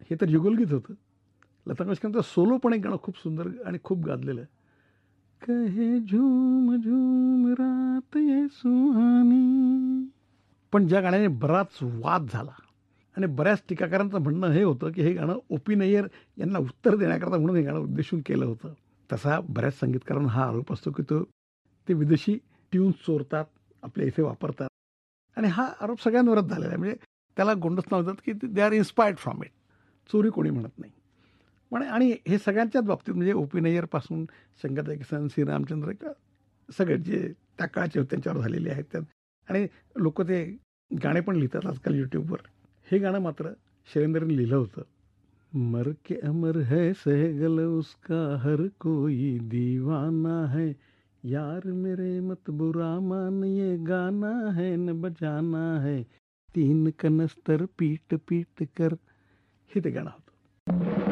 हे तर युगलगीत होतं. लता मंगेशकरांचं सोलो पण एक गाणं खूप सुंदर आणि खूप गाजलेलं आहे. कहे झूम झूम रात ये सुहानी. पण ज्या गाण्याने बराच वाद झाला आणि बऱ्याच टीकाकारांचं म्हणणं हे होतं की हे गाणं ओ.पी. नय्यर यांना उत्तर देण्याकरता म्हणून हे गाणं उद्देशून केलं होतं. तसा बऱ्याच संगीतकारांना हा आरोप असतो की ते विदेशी ट्यून्स चोरतात, आपल्या इथे वापरतात आणि हा आरोप सगळ्यांवरच झालेला आहे. म्हणजे त्याला गोंडस नाव देतात की they are inspired from it. चोरी कोणी म्हणत नाही. पण आणि हे सगळ्यांच्याच बाबतीत म्हणजे ओ.पी. नय्यरपासून शंकरदयाळ किसन, सी. रामचंद्र सगळे जे त्या काळाचे होते त्यांच्यावर झालेले आहेत त्यात आणि लोकं ते गाणे पण लिहितात आजकाल YouTubeवर. हे गाणं मात्र शैलेंद्रने लिहिलं होतं. मर के अमर है सहगल उसका हर कोई दीवाना है, यार मेरे मत बुरा मान ये गाना है न बजाना है, तीन कनस्तर पीट पीट कर. हे ते गाणं होतं.